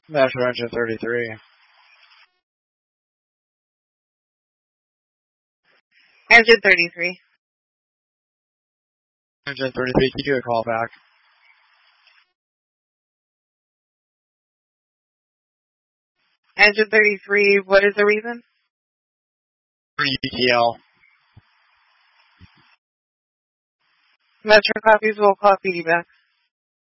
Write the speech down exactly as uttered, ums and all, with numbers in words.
Metro engine thirty-three. Engine thirty-three. Engine thirty-three, can you do a call back? Engine thirty-three, what is the reason? For U T L. Metro copies will call P D back.